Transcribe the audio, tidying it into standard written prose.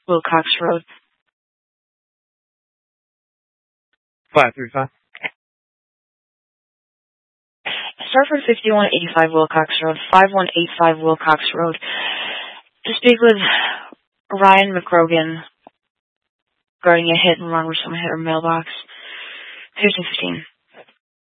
Wilcox Road. 535. Starford 5185 Wilcox Road, 5185 Wilcox Road. To speak with Ryan McGrogan regarding a hit and run where someone hit her mailbox. 1515.